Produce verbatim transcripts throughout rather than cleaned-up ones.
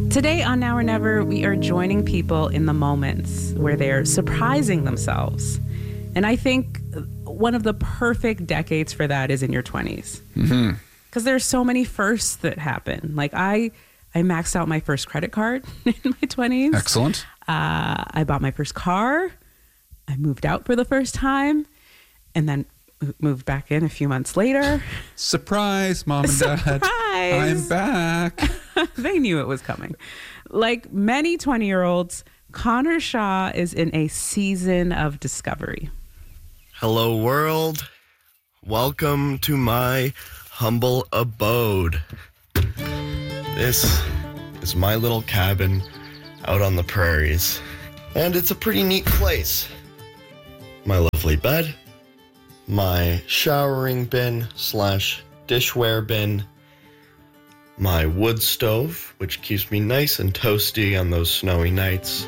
Today on Now or Never, we are joining people in the moments where they're surprising themselves. And I think one of the perfect decades for that is in your twenties. Mm-hmm. Because there's so many firsts that happen. Like I, I maxed out my first credit card in my twenties. Excellent. Uh, I bought my first car. I moved out for the first time. And then moved back in a few months later. Surprise, Mom and Dad. Surprise. I'm back. They knew it was coming. Like many twenty-year-olds, Connor Shaw is in a season of discovery. Hello, world. Welcome to my humble abode. This is my little cabin out on the prairies, and it's a pretty neat place. My lovely bed, my showering bin slash dishware bin, my wood stove, which keeps me nice and toasty on those snowy nights.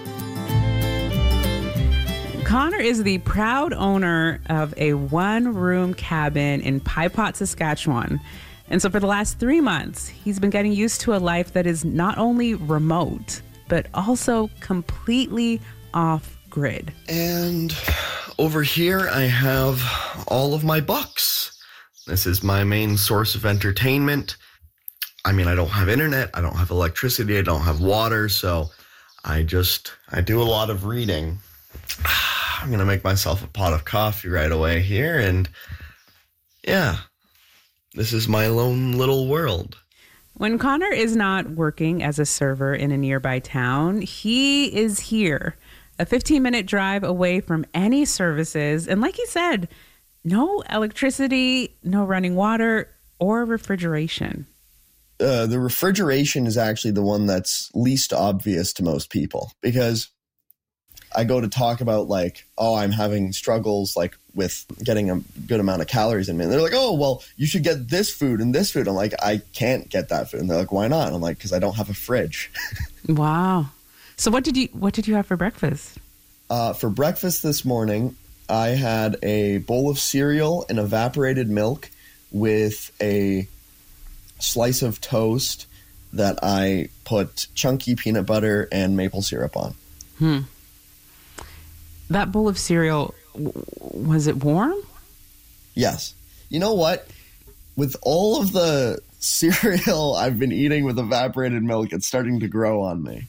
Connor is the proud owner of a one-room cabin in Pye Pot, Saskatchewan. And so for the last three months, he's been getting used to a life that is not only remote, but also completely off-grid. And over here, I have all of my books. This is my main source of entertainment. I mean, I don't have internet, I don't have electricity, I don't have water, so I just, I do a lot of reading. I'm going to make myself a pot of coffee right away here, and yeah, this is my lone little world. When Connor is not working as a server in a nearby town, he is here, a fifteen-minute drive away from any services, and like he said, no electricity, no running water, or refrigeration. Uh, the refrigeration is actually the one that's least obvious to most people, because I go to talk about like, oh, I'm having struggles like with getting a good amount of calories in me. And they're like, oh, well, you should get this food and this food. I'm like, I can't get that food. And they're like, why not? And I'm like, because I don't have a fridge. Wow. So what did you what did you have for breakfast? Uh, for breakfast this morning, I had a bowl of cereal and evaporated milk with a slice of toast that I put chunky peanut butter and maple syrup on. Hmm. That bowl of cereal, was it warm? Yes. You know what? With all of the cereal I've been eating with evaporated milk, it's starting to grow on me.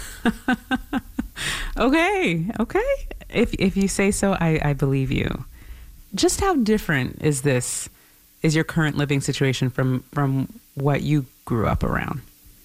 Okay. Okay. If if you say so, I, I believe you. Just how different is this, is your current living situation from, from what you grew up around?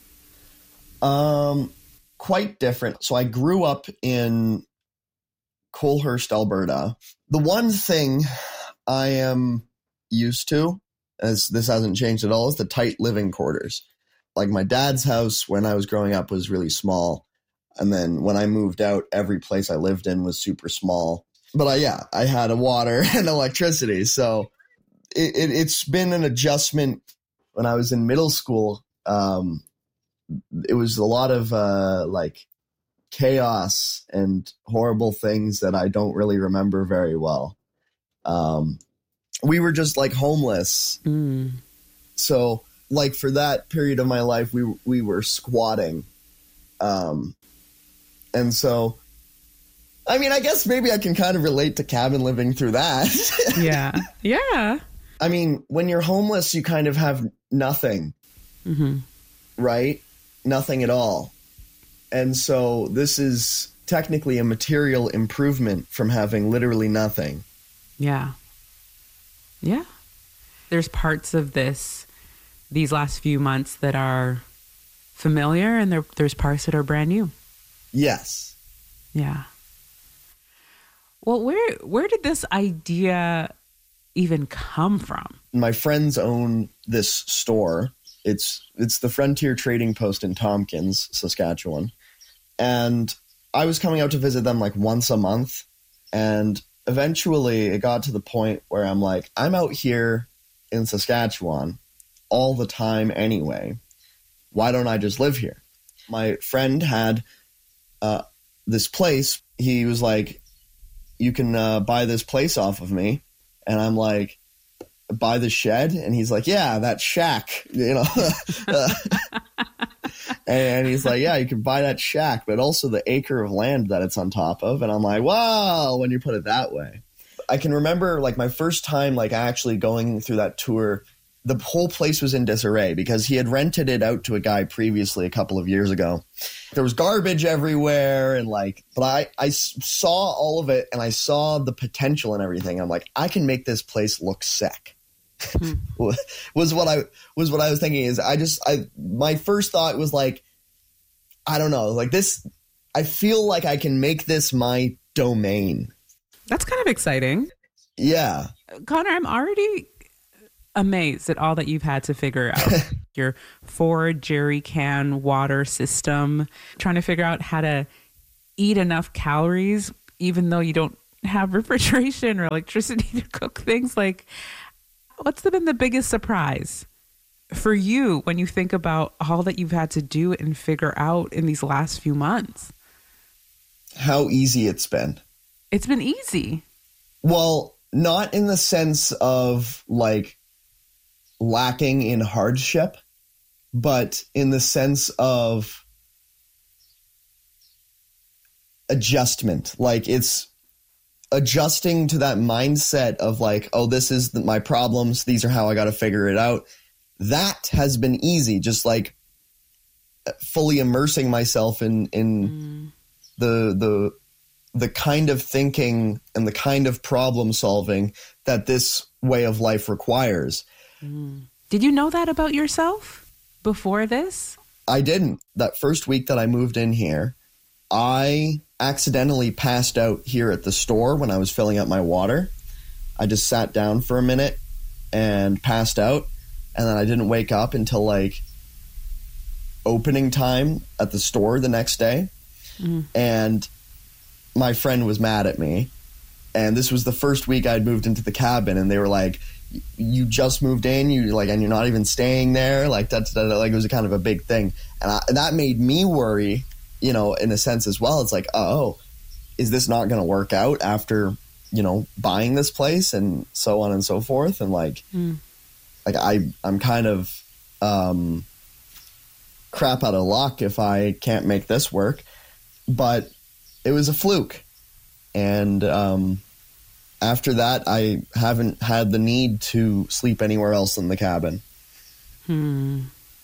Um, quite different. So I grew up in Colehurst, Alberta. The one thing I am used to, as this hasn't changed at all, is the tight living quarters. Like my dad's house when I was growing up was really small. And then when I moved out, every place I lived in was super small. But I, yeah, I had a water and electricity. So it, it, it's been an adjustment. When I was in middle school, um, it was a lot of uh, like chaos and horrible things that I don't really remember very well. Um, we were just like homeless. Mm. So like for that period of my life, we we were squatting. Um, and so, I mean, I guess maybe I can kind of relate to cabin living through that. Yeah. Yeah. I mean, when you're homeless, you kind of have nothing, Mm-hmm. right? Nothing at all. And so this is technically a material improvement from having literally nothing. Yeah. Yeah. There's parts of this, these last few months that are familiar, and there, there's parts that are brand new. Yes. Yeah. Well, where where did this idea even come from? My friends own this store. It's it's the Frontier Trading Post in Tompkins, Saskatchewan. And I was coming out to visit them like once a month. And eventually it got to the point where I'm like, I'm out here in Saskatchewan all the time anyway. Why don't I just live here? My friend had uh, this place. He was like, you can uh, buy this place off of me. And I'm like, buy the shed? And he's like, yeah, that shack, you know. And he's like, yeah, you can buy that shack, but also the acre of land that it's on top of. And I'm like, wow, when you put it that way. I can remember like my first time like actually going through that tour, the whole place was in disarray because he had rented it out to a guy previously a couple of years ago. There was garbage everywhere and like, but I, I saw all of it and I saw the potential and everything. I'm like, I can make this place look sick. Hmm. was what I was what I was thinking is I just I my first thought was like, I don't know, like this, I feel like I can make this my domain. That's kind of exciting. Yeah. Connor, I'm already amazed at all that you've had to figure out. Your four jerry can water system, trying to figure out how to eat enough calories, even though you don't have refrigeration or electricity to cook things. Like, what's been the biggest surprise for you when you think about all that you've had to do and figure out in these last few months? How easy it's been. It's been easy. Well, not in the sense of like lacking in hardship, but in the sense of adjustment. Like it's adjusting to that mindset of like, oh, this is the, my problems. These are how I got to figure it out. That has been easy. Just like fully immersing myself in, in mm. the, the, the kind of thinking and the kind of problem solving that this way of life requires. Mm. Did you know that about yourself before this? I didn't. That first week that I moved in here, I accidentally passed out here at the store when I was filling up my water. I just sat down for a minute and passed out. And then I didn't wake up until like opening time at the store the next day. Mm. And my friend was mad at me. And this was the first week I'd moved into the cabin and they were like, you just moved in, you like, and you're not even staying there. Like that's that, like, it was a kind of a big thing. And, I, and that made me worry, you know, in a sense as well. It's like, oh, is this not going to work out after, you know, buying this place and so on and so forth. And like, mm. like I, I'm kind of, um, crap out of luck if I can't make this work, but it was a fluke. And, um, after that, I haven't had the need to sleep anywhere else in the cabin. Hmm.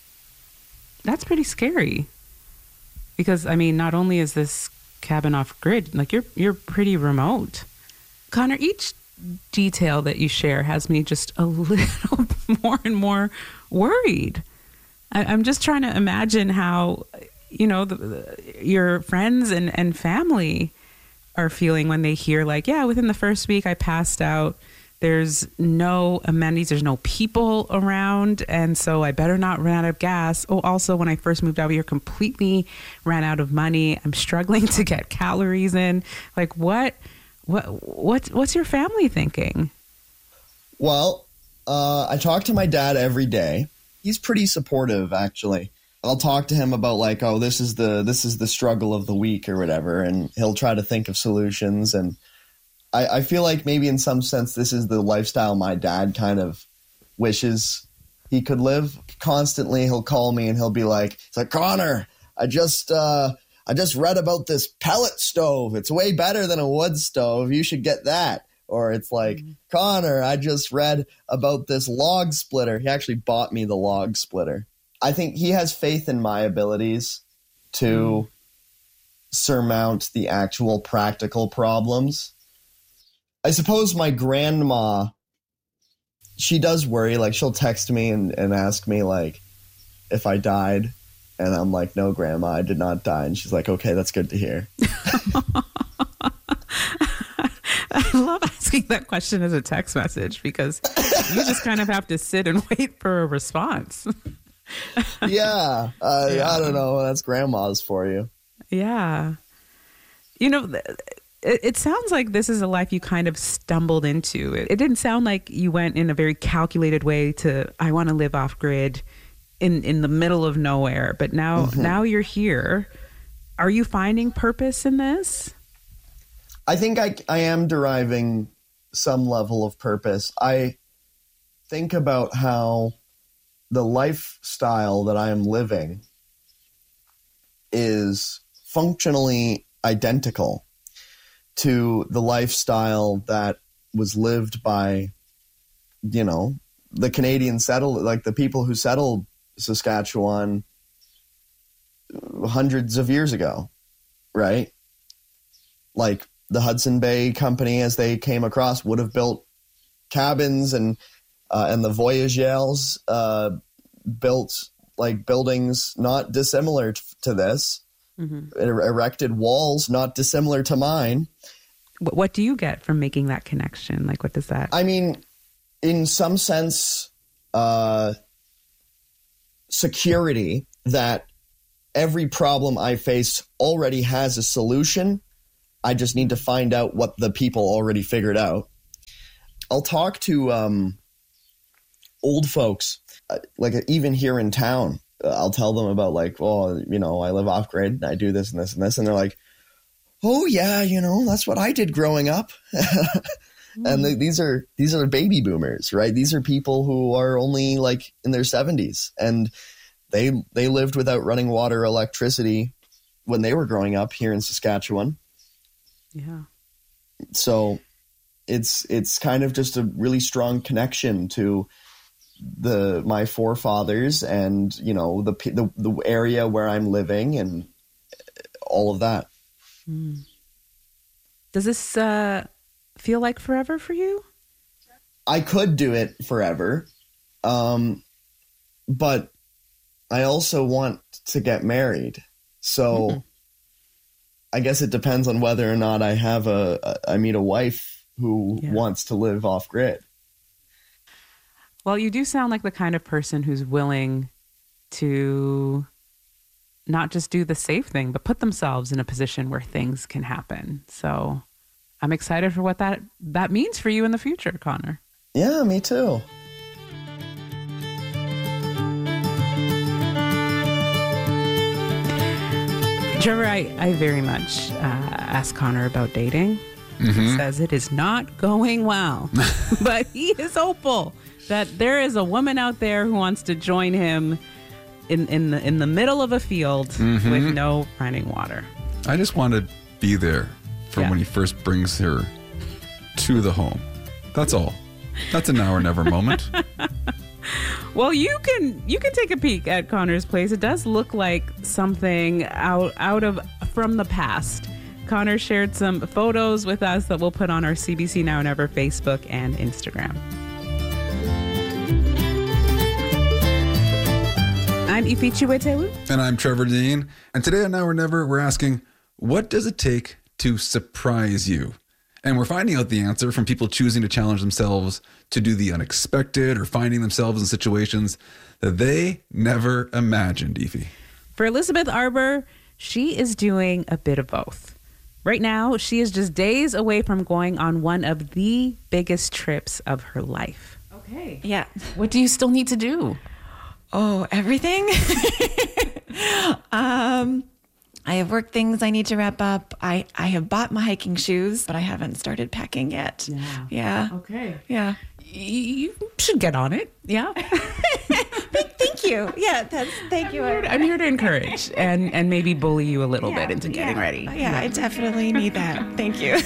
That's pretty scary. Because, I mean, not only is this cabin off grid, like you're you're pretty remote. Connor, each detail that you share has me just a little more and more worried. I, I'm just trying to imagine how, you know, the, the, your friends and, and family are feeling when they hear like, yeah, within the first week I passed out. There's no amenities. There's no people around. And so I better not run out of gas. Oh, also, when I first moved out here, completely ran out of money. I'm struggling to get calories in. Like, what, what, what, what's your family thinking? Well, uh, I talk to my dad every day. He's pretty supportive, actually. I'll talk to him about like, oh, this is the, this is the struggle of the week or whatever. And he'll try to think of solutions. And I, I feel like maybe in some sense, this is the lifestyle my dad kind of wishes he could live. Constantly, he'll call me and he'll be like, it's like, Connor, I just, uh, I just read about this pellet stove. It's way better than a wood stove. You should get that. Or it's like, mm-hmm. Connor, I just read about this log splitter. He actually bought me the log splitter. I think he has faith in my abilities to mm. surmount the actual practical problems. I suppose my grandma, she does worry. Like she'll text me and, and ask me like if I died. And I'm like, no, Grandma, I did not die. And she's like, okay, that's good to hear. I love asking that question as a text message because you just kind of have to sit and wait for a response. yeah, uh, yeah. I don't know. That's grandma's for you. Yeah. You know, it, it sounds like this is a life you kind of stumbled into. It, it didn't sound like you went in a very calculated way to, I want to live off grid in, in the middle of nowhere. But now, mm-hmm. now you're here. Are you finding purpose in this? I think I, I am deriving some level of purpose. I think about how the lifestyle that I am living is functionally identical to the lifestyle that was lived by, you know, the Canadian settled, like the people who settled Saskatchewan hundreds of years ago, right? Like the Hudson Bay Company, as they came across, would have built cabins, and uh, and the Voyageurs uh, built like buildings not dissimilar t- to this, mm-hmm. er- erected walls not dissimilar to mine. What do you get from making that connection? Like, what does that? I mean, in some sense, uh, security that every problem I face already has a solution. I just need to find out what the people already figured out. I'll talk to um, old folks, uh, like even here in town. Uh, I'll tell them about like, oh, you know, I live off grid and I do this and this and this. And they're like, oh yeah, you know, that's what I did growing up. mm. And they, these are, these are baby boomers, right? These are people who are only like in their seventies, and they, they lived without running water, or electricity when they were growing up here in Saskatchewan. Yeah. So it's it's kind of just a really strong connection to the my forefathers, and you know the the, the area where I'm living, and all of that. Mm. Does this uh, feel like forever for you? I could do it forever, um, but I also want to get married. So. Mm-hmm. I guess it depends on whether or not I have a, a I meet a wife who yeah. wants to live off grid. Well, you do sound like the kind of person who's willing to not just do the safe thing, but put themselves in a position where things can happen. So I'm excited for what that, that means for you in the future, Connor. Yeah, me too. Trevor, I, I very much uh, asked Connor about dating. Mm-hmm. He says it is not going well, but he is hopeful that there is a woman out there who wants to join him in, in, the, in the middle of a field mm-hmm. with no running water. I just want to be there for yeah. when he first brings her to the home. That's all. That's a now or never moment. Well, you can you can take a peek at Connor's place. It does look like something out out of from the past. Connor shared some photos with us that we'll put on our C B C Now and Ever Facebook and Instagram. I'm Ifi Chiwetewu. And I'm Trevor Dean. And today on Now or Never, we're asking, what does it take to surprise you? And we're finding out the answer from people choosing to challenge themselves to do the unexpected, or finding themselves in situations that they never imagined, Ify. For Elizabeth Arbour, she is doing a bit of both. Right now, she is just days away from going on one of the biggest trips of her life. Okay. Yeah. What do you still need to do? Oh, everything. um... I have work things I need to wrap up. I, I have bought my hiking shoes, but I haven't started packing yet. Yeah. Yeah. Okay. Yeah. You should get on it. Yeah. thank, thank you. Yeah. That's, thank I'm you. Here to, I'm here to encourage and, and maybe bully you a little yeah, bit into getting yeah. ready. Yeah, yeah, I definitely need that. Thank you.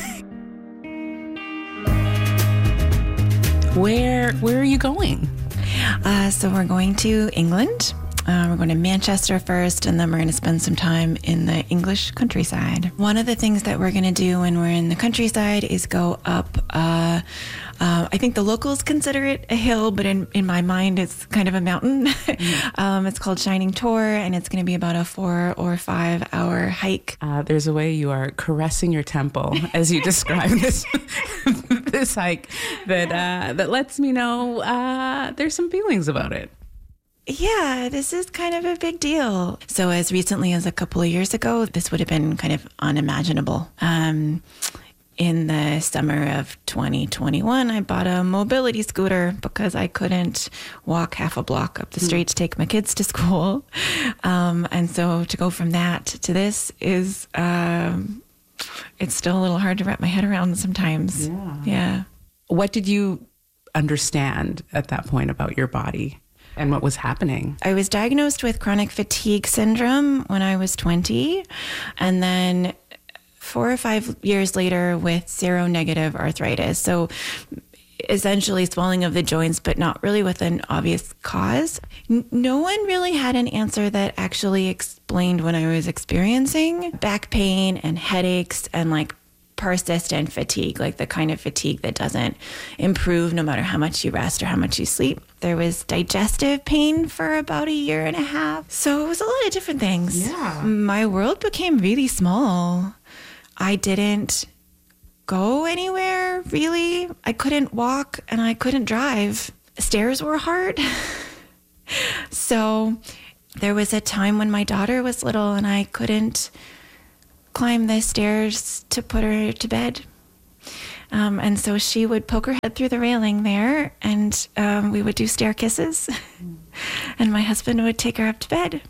Where, where are you going? Uh, so we're going to England. Uh, we're going to Manchester first, and then we're going to spend some time in the English countryside. One of the things that we're going to do when we're in the countryside is go up, uh, uh, I think the locals consider it a hill, but in, in my mind, it's kind of a mountain. Mm. um, it's called Shining Tor, and it's going to be about a four or five hour hike. Uh, there's a way you are caressing your temple as you describe this this hike that, uh, that lets me know uh, there's some feelings about it. Yeah, this is kind of a big deal. So as recently as a couple of years ago, this would have been kind of unimaginable. Um, in the summer of twenty twenty-one, I bought a mobility scooter because I couldn't walk half a block up the street to take my kids to school. Um, and so to go from that to this is, um, it's still a little hard to wrap my head around sometimes. Yeah. Yeah. What did you understand at that point about your body? And what was happening? I was diagnosed with chronic fatigue syndrome when I was twenty. And then four or five years later with seronegative arthritis. So essentially swelling of the joints, but not really with an obvious cause. N- no one really had an answer that actually explained what I was experiencing. Back pain and headaches and like persistent fatigue, like the kind of fatigue that doesn't improve no matter how much you rest or how much you sleep. There was digestive pain for about a year and a half. So it was a lot of different things. Yeah. My world became really small. I didn't go anywhere, really. I couldn't walk and I couldn't drive. Stairs were hard. So there was a time when my daughter was little and I couldn't climb the stairs to put her to bed. Um, and so she would poke her head through the railing there, and um, we would do stair kisses. And my husband would take her up to bed.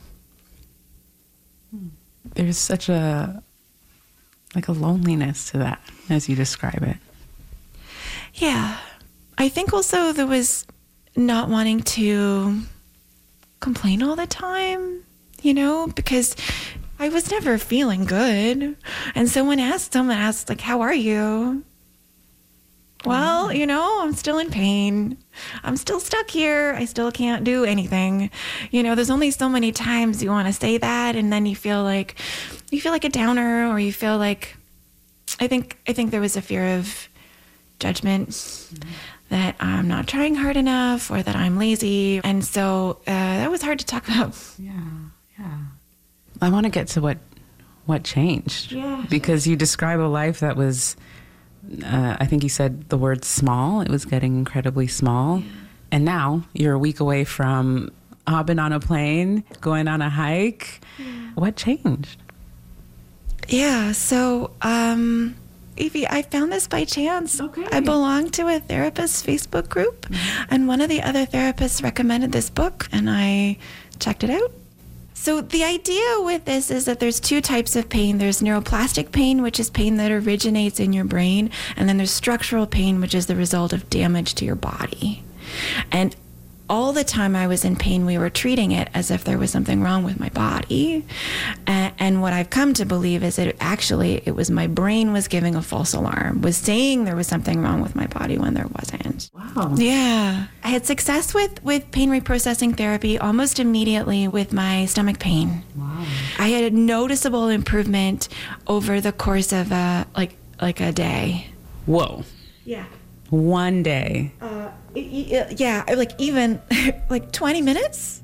There's such a, like a loneliness to that as you describe it. Yeah. I think also there was not wanting to complain all the time, you know, because I was never feeling good. And so when asked, someone asked, like, how are you? Well, you know, I'm still in pain. I'm still stuck here. I still can't do anything. You know, there's only so many times you want to say that, and then you feel like you feel like a downer, or you feel like I think I think there was a fear of judgment, mm-hmm. that I'm not trying hard enough or that I'm lazy. And so uh, that was hard to talk about. Yeah, yeah. I want to get to what what changed. Yeah. Because you describe a life that was, uh, I think you said the word small. It was getting incredibly small. Yeah. And now you're a week away from hopping on a plane, going on a hike. Yeah. What changed? Yeah, so um, Evie, I found this by chance. Okay. I belong to a therapist Facebook group, mm-hmm. and one of the other therapists recommended this book, and I checked it out. So the idea with this is that there's two types of pain. There's neuroplastic pain, which is pain that originates in your brain, and then there's structural pain, which is the result of damage to your body. And all the time I was in pain, we were treating it as if there was something wrong with my body. And, and what I've come to believe is that it actually, it was my brain was giving a false alarm, was saying there was something wrong with my body when there wasn't. Wow. Yeah. I had success with, with pain reprocessing therapy almost immediately with my stomach pain. Wow. I had a noticeable improvement over the course of a, like, like a day. Whoa. Yeah. One day. Uh, yeah, like even like twenty minutes.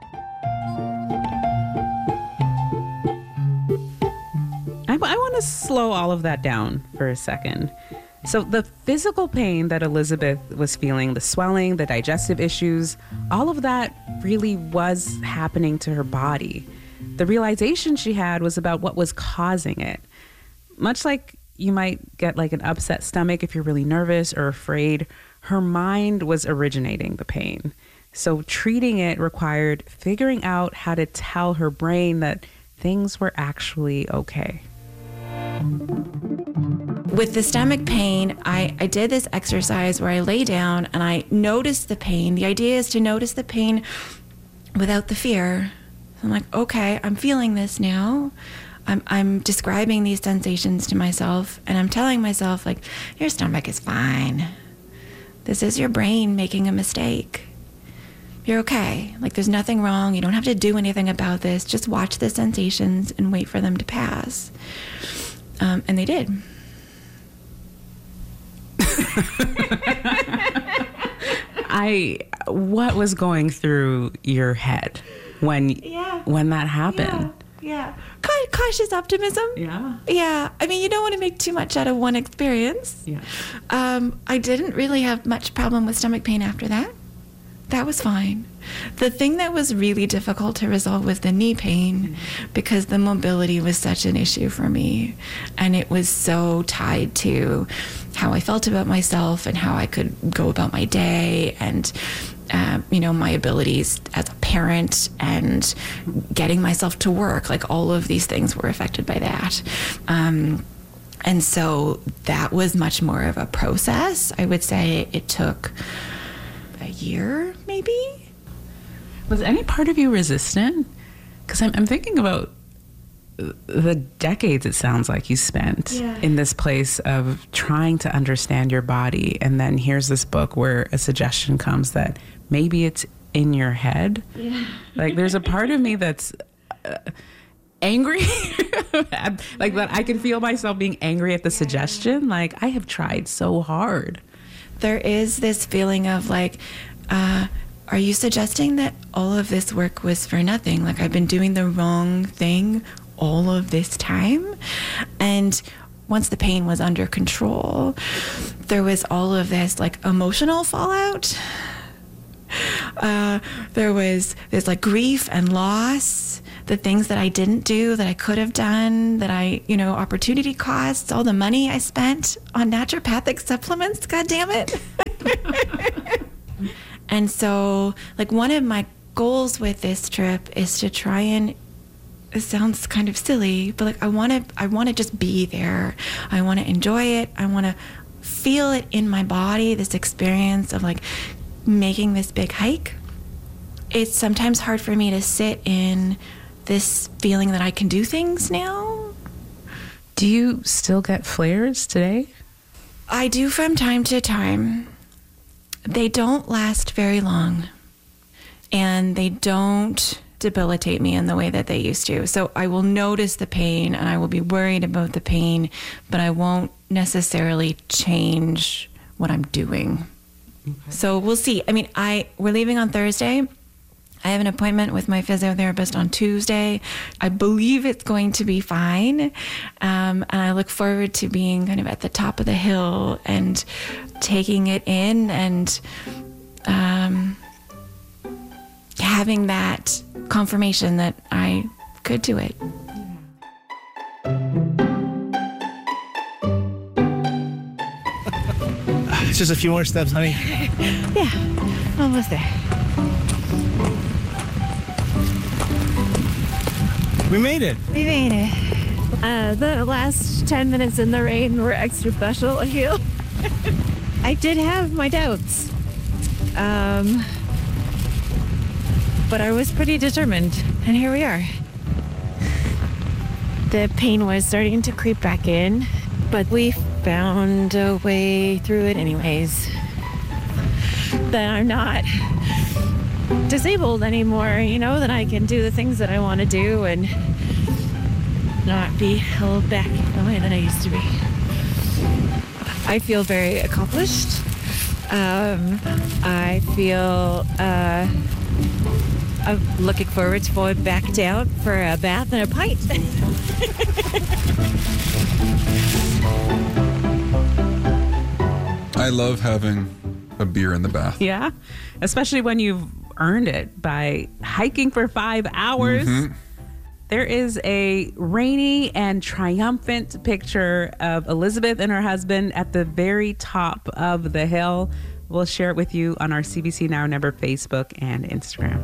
I, I want to slow all of that down for a second. So the physical pain that Elizabeth was feeling, the swelling, the digestive issues, all of that really was happening to her body. The realization she had was about what was causing it. Much like you might get like an upset stomach if you're really nervous or afraid, her mind was originating the pain. So treating it required figuring out how to tell her brain that things were actually okay. With the stomach pain, I, I did this exercise where I lay down and I noticed the pain. The idea is to notice the pain without the fear. So I'm like, okay, I'm feeling this now. I'm I'm describing these sensations to myself, and I'm telling myself, like, your stomach is fine. This is your brain making a mistake. You're okay. Like, there's nothing wrong. You don't have to do anything about this. Just watch the sensations and wait for them to pass. Um, and they did. I, what was going through your head when, yeah. when that happened? Yeah. Yeah. Cautious optimism. Yeah. Yeah. I mean, you don't want to make too much out of one experience. Yeah. Um, I didn't really have much problem with stomach pain after that. That was fine. The thing that was really difficult to resolve was the knee pain, mm-hmm. because the mobility was such an issue for me. And it was so tied to how I felt about myself and how I could go about my day and, uh, you know, my abilities as a parent and getting myself to work. Like, all of these things were affected by that. Um, and so that was much more of a process. I would say it took a year, maybe. Was any part of you resistant? Because I'm, I'm thinking about the decades it sounds like you spent yeah. in this place of trying to understand your body. And then here's this book where a suggestion comes that maybe it's in your head. Yeah. Like there's a part of me that's uh, angry, like that I can feel myself being angry at the yeah. suggestion. Like I have tried so hard. There is this feeling of like, uh, are you suggesting that all of this work was for nothing? Like I've been doing the wrong thing all of this time? And once the pain was under control, there was all of this like emotional fallout. Uh, there was this like grief and loss, the things that I didn't do that I could have done, that I, you know, opportunity costs, all the money I spent on naturopathic supplements, God damn it. And so like one of my goals with this trip is to try and, it sounds kind of silly, but like I want to I want to just be there. I want to enjoy it. I want to feel it in my body, this experience of like making this big hike. It's sometimes hard for me to sit in this feeling that I can do things now. Do you still get flares today? I do from time to time. They don't last very long, and they don't debilitate me in the way that they used to. So I will notice the pain and I will be worried about the pain, but I won't necessarily change what I'm doing. Okay. So we'll see. I mean, I we're leaving on Thursday. I have an appointment with my physiotherapist on Tuesday. I believe it's going to be fine. Um, and I look forward to being kind of at the top of the hill and taking it in and um, having that confirmation that I could do it. It's just a few more steps, honey. Yeah, almost there. We made it. We made it. Uh, the last ten minutes in the rain were extra special, I feel. I did have my doubts. Um, but I was pretty determined, and here we are. The pain was starting to creep back in, but we found a way through it anyways. That I'm not disabled anymore, you know, that I can do the things that I want to do and not be held back the way that I used to be. I feel very accomplished. Um, I feel uh, I'm looking forward to going back down for a bath and a pint. I love having a beer in the bath. Yeah, especially when you've earned it by hiking for five hours. Mm-hmm. There is a rainy and triumphant picture of Elizabeth and her husband at the very top of the hill. We'll share it with you on our C B C Now or Never Facebook and Instagram.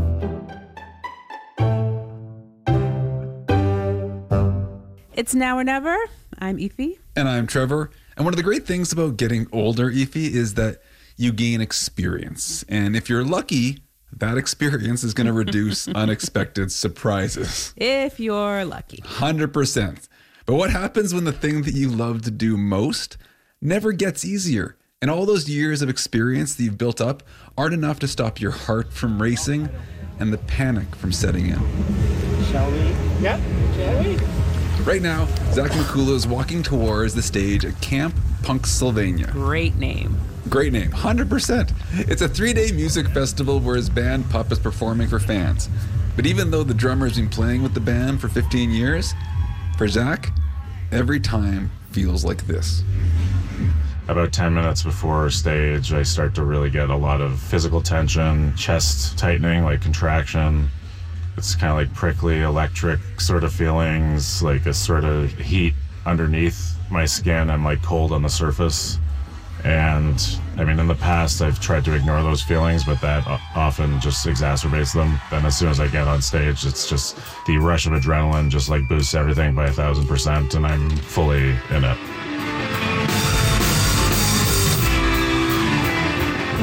It's Now or Never. I'm Aoife. And I'm Trevor. And one of the great things about getting older, Aoife, is that you gain experience. And if you're lucky, that experience is going to reduce unexpected surprises. If you're lucky. one hundred percent. But what happens when the thing that you love to do most never gets easier? And all those years of experience that you've built up aren't enough to stop your heart from racing and the panic from setting in. Shall we? Yeah, shall we? Right now, Zach McCullough is walking towards the stage at Camp Punxsylvania. Great name. Great name, one hundred percent. It's a three-day music festival where his band Pup is performing for fans. But even though the drummer's been playing with the band for fifteen years, for Zach, every time feels like this. About ten minutes before stage, I start to really get a lot of physical tension, chest tightening, like contraction. It's kind of like prickly, electric sort of feelings, like a sort of heat underneath my skin. I'm like cold on the surface. And I mean, in the past, I've tried to ignore those feelings, but that often just exacerbates them. Then as soon as I get on stage, it's just the rush of adrenaline just like boosts everything by a thousand percent, and I'm fully in it.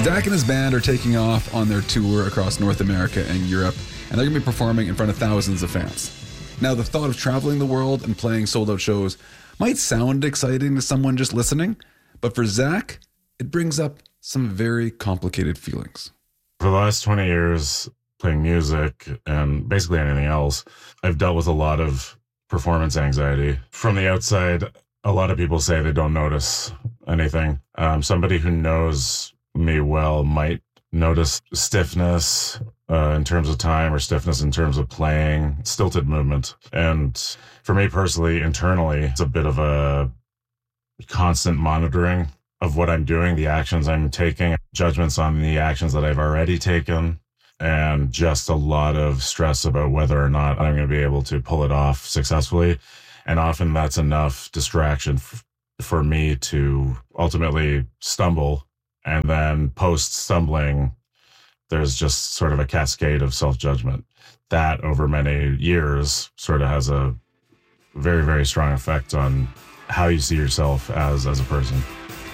Zach and his band are taking off on their tour across North America and Europe, and they're going to be performing in front of thousands of fans. Now, the thought of traveling the world and playing sold-out shows might sound exciting to someone just listening, but for Zach, it brings up some very complicated feelings. For the last twenty years, playing music and basically anything else, I've dealt with a lot of performance anxiety. From the outside, a lot of people say they don't notice anything. Um, somebody who knows me well might notice stiffness uh, in terms of time or stiffness in terms of playing, stilted movement. And for me personally, internally, it's a bit of a constant monitoring of what I'm doing, the actions I'm taking, judgments on the actions that I've already taken, and just a lot of stress about whether or not I'm going to be able to pull it off successfully. And often that's enough distraction f- for me to ultimately stumble. And then post stumbling, there's just sort of a cascade of self-judgment that over many years sort of has a very, very strong effect on how you see yourself as, as a person.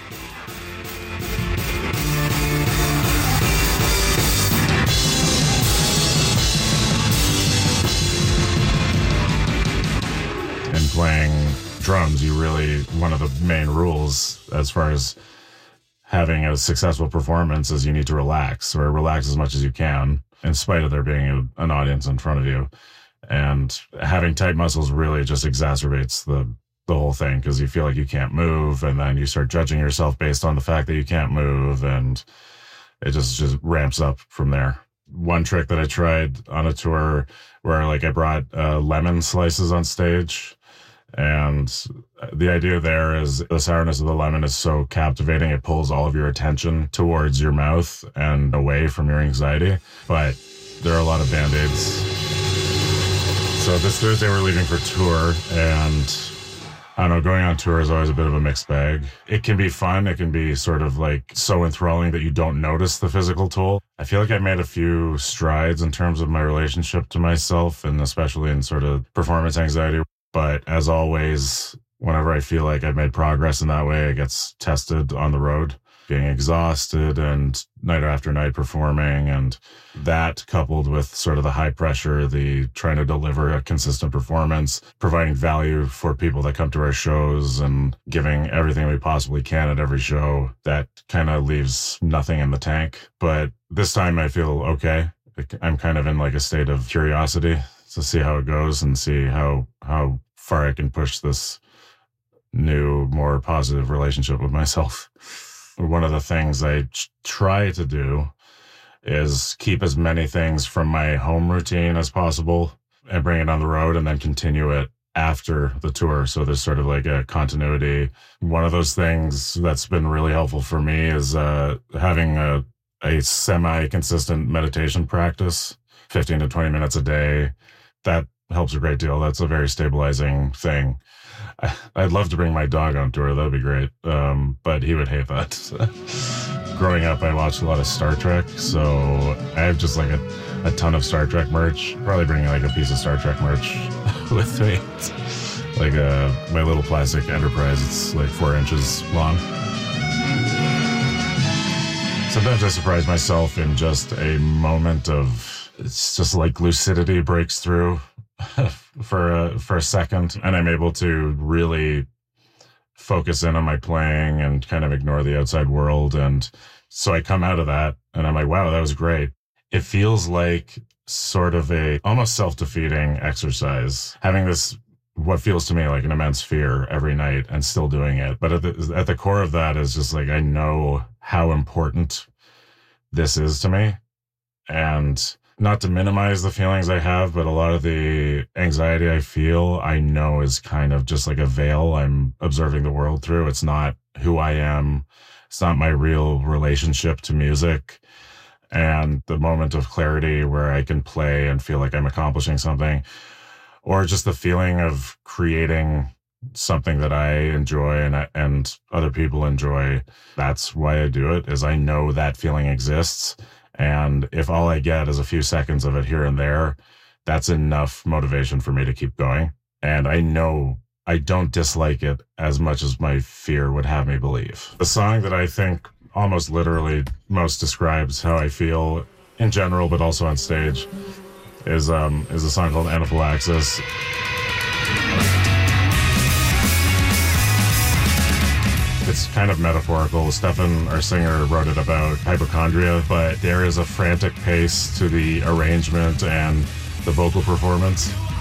Playing drums, you really, one of the main rules as far as having a successful performance is you need to relax, or relax as much as you can, in spite of there being a, an audience in front of you. And having tight muscles really just exacerbates the, the whole thing, because you feel like you can't move, and then you start judging yourself based on the fact that you can't move, and it just, just ramps up from there. One trick that I tried on a tour where like I brought uh, lemon slices on stage. And the idea there is the sourness of the lemon is so captivating, it pulls all of your attention towards your mouth and away from your anxiety. But there are a lot of Band-Aids. So this Thursday we're leaving for tour, and I don't know, going on tour is always a bit of a mixed bag. It can be fun. It can be sort of like so enthralling that you don't notice the physical toll. I feel like I made a few strides in terms of my relationship to myself, and especially in sort of performance anxiety. But as always, whenever I feel like I've made progress in that way, it gets tested on the road, being exhausted and night after night performing. And that coupled with sort of the high pressure, the trying to deliver a consistent performance, providing value for people that come to our shows and giving everything we possibly can at every show, that kind of leaves nothing in the tank. But this time I feel okay. I'm kind of in like a state of curiosity to see how it goes and see how how far I can push this new, more positive relationship with myself. One of the things I try to do is keep as many things from my home routine as possible and bring it on the road, and then continue it after the tour. So there's sort of like a continuity. One of those things that's been really helpful for me is uh, having a, a semi-consistent meditation practice, fifteen to twenty minutes a day. That helps a great deal. That's a very stabilizing thing. I, I'd love to bring my dog on tour. That'd be great. Um, but he would hate that. Growing up, I watched a lot of Star Trek, so I have just like a, a ton of Star Trek merch. Probably bring like a piece of Star Trek merch with me. Like a, my little plastic Enterprise. It's like four inches long. Sometimes I surprise myself in just a moment of, it's just like lucidity breaks through for a, for a second, and I'm able to really focus in on my playing and kind of ignore the outside world. And so I come out of that and I'm like, wow, that was great. It feels like sort of a almost self-defeating exercise, having this, what feels to me like an immense fear every night and still doing it. But at the, at the core of that is just like, I know how important this is to me. And not to minimize the feelings I have, but a lot of the anxiety I feel, I know is kind of just like a veil I'm observing the world through. It's not who I am. It's not my real relationship to music. And the moment of clarity where I can play and feel like I'm accomplishing something, or just the feeling of creating something that I enjoy and and other people enjoy. That's why I do it, is I know that feeling exists. And if all I get is a few seconds of it here and there, that's enough motivation for me to keep going. And I know I don't dislike it as much as my fear would have me believe. The song that I think almost literally most describes how I feel in general, but also on stage, is um, is a song called Anaphylaxis. It's kind of metaphorical. Stefan, our singer, wrote it about hypochondria, but there is a frantic pace to the arrangement and the vocal performance.